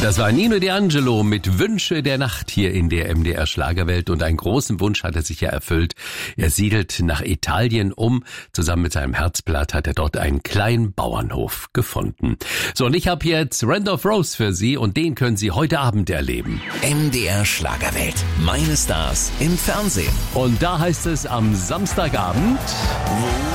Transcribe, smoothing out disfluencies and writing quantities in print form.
Das war Nino D'Angelo mit Wünsche der Nacht hier in der MDR Schlagerwelt, und einen großen Wunsch hat er sich ja erfüllt. Er siedelt nach Italien um. Zusammen mit seinem Herzblatt hat er dort einen kleinen Bauernhof gefunden. So, und ich habe jetzt Randolph Rose für Sie, und den können Sie heute Abend erleben. MDR Schlagerwelt. Meine Stars im Fernsehen. Und da heißt es am Samstagabend: Wo